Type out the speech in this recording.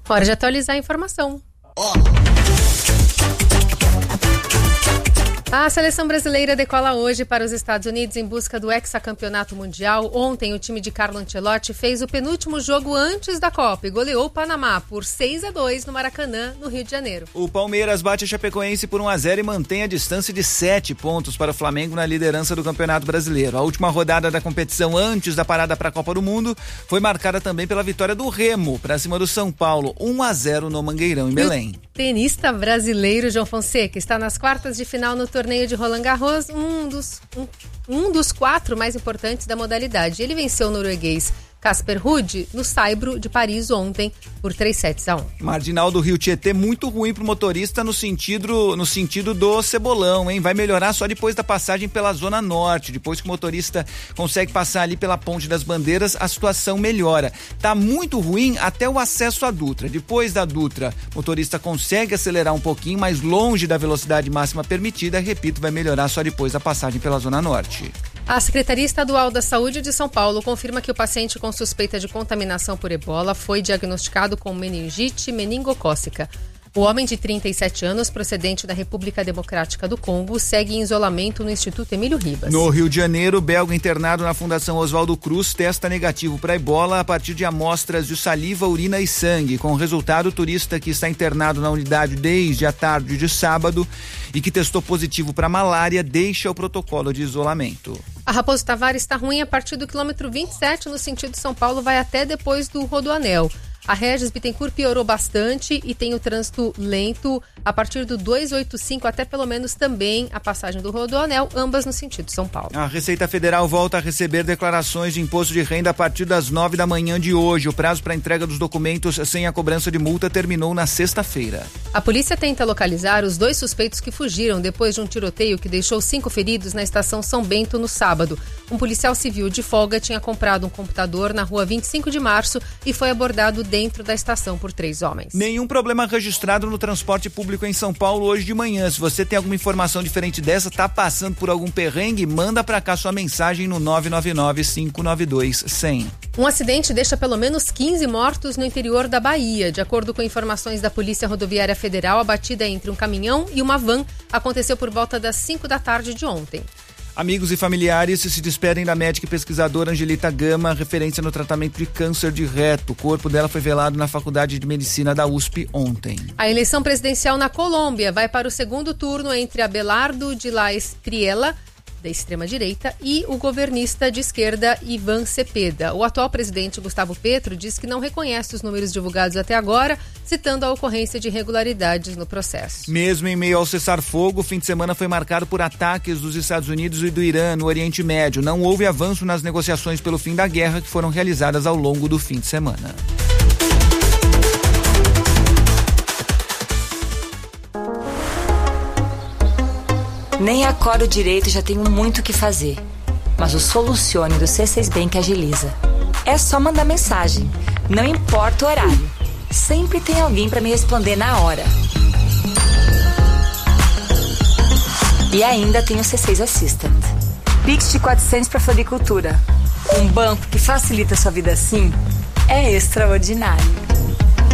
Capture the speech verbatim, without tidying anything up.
Hora de atualizar a informação. Oh. A seleção brasileira decola hoje para os Estados Unidos em busca do hexacampeonato mundial. Ontem, o time de Carlo Ancelotti fez o penúltimo jogo antes da Copa e goleou o Panamá por seis a dois no Maracanã, no Rio de Janeiro. O Palmeiras bate a Chapecoense por um a zero e mantém a distância de sete pontos para o Flamengo na liderança do Campeonato Brasileiro. A última rodada da competição antes da parada para a Copa do Mundo foi marcada também pela vitória do Remo para cima do São Paulo, um a zero no Mangueirão, em Belém. O tenista brasileiro João Fonseca está nas quartas de final no torneio de Roland Garros, um dos, um, um dos quatro mais importantes da modalidade. Ele venceu o norueguês Casper Ruud no Saibro de Paris ontem por três sets a um. Marginal do Rio Tietê muito ruim pro motorista no sentido, no sentido do Cebolão, hein? Vai melhorar só depois da passagem pela Zona Norte. Depois que o motorista consegue passar ali pela Ponte das Bandeiras, a situação melhora. Tá muito ruim até o acesso à Dutra. Depois da Dutra, o motorista consegue acelerar um pouquinho, mais longe da velocidade máxima permitida. Repito, vai melhorar só depois da passagem pela Zona Norte. A Secretaria Estadual da Saúde de São Paulo confirma que o paciente com suspeita de contaminação por ebola foi diagnosticado com meningite meningocócica. O homem de trinta e sete anos, procedente da República Democrática do Congo, segue em isolamento no Instituto Emílio Ribas. No Rio de Janeiro, o belga internado na Fundação Oswaldo Cruz testa negativo para ebola a partir de amostras de saliva, urina e sangue. Com o resultado, o turista que está internado na unidade desde a tarde de sábado e que testou positivo para malária deixa o protocolo de isolamento. A Raposo Tavares está ruim a partir do quilômetro vinte e sete no sentido São Paulo, vai até depois do Rodoanel. A Regis Bittencourt piorou bastante e tem o trânsito lento a partir do duzentos e oitenta e cinco até pelo menos também a passagem do Rodoanel, ambas no sentido São Paulo. A Receita Federal volta a receber declarações de imposto de renda a partir das nove da manhã de hoje. O prazo para entrega dos documentos sem a cobrança de multa terminou na sexta-feira. A polícia tenta localizar os dois suspeitos que fugiram depois de um tiroteio que deixou cinco feridos na estação São Bento no sábado. Um policial civil de folga tinha comprado um computador na rua vinte e cinco de março e foi abordado dentro da estação por três homens. Nenhum problema registrado no transporte público em São Paulo hoje de manhã. Se você tem alguma informação diferente dessa, tá passando por algum perrengue, manda pra cá sua mensagem no nove nove nove, cinco nove dois, um zero zero. Um acidente deixa pelo menos quinze mortos no interior da Bahia. De acordo com informações da Polícia Rodoviária Federal, a batida entre um caminhão e uma van aconteceu por volta das cinco da tarde de ontem. Amigos e familiares se despedem da médica e pesquisadora Angelita Gama, referência no tratamento de câncer de reto. O corpo dela foi velado na Faculdade de Medicina da U S P ontem. A eleição presidencial na Colômbia vai para o segundo turno entre Abelardo de la Espriella, da extrema-direita, e o governista de esquerda Ivan Cepeda. O atual presidente Gustavo Petro diz que não reconhece os números divulgados até agora, citando a ocorrência de irregularidades no processo. Mesmo em meio ao cessar-fogo, o fim de semana foi marcado por ataques dos Estados Unidos e do Irã no Oriente Médio. Não houve avanço nas negociações pelo fim da guerra que foram realizadas ao longo do fim de semana. Nem acordo direito e já tenho muito o que fazer. Mas o Solucione do C seis Bank agiliza. É só mandar mensagem, não importa o horário. Sempre tem alguém para me responder na hora. E ainda tem o C seis Assistant. Pix de quatrocentos para floricultura. Um banco que facilita a sua vida assim é extraordinário.